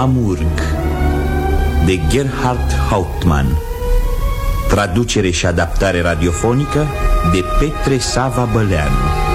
Hamburg de Gerhard Hauptmann. Traducere și adaptare radiofonică de Petre Sava Băleanu.